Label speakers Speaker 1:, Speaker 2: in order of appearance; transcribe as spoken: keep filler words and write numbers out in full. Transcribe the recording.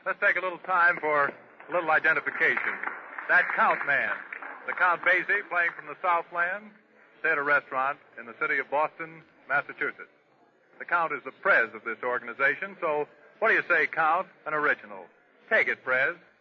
Speaker 1: let's take a little time for a little identification. That Count man, the Count Basie, playing from the Southland, Theater Restaurant in the city of Boston, Massachusetts. The Count is the Prez of this organization, so what do you say, Count? An original. Take it, Prez.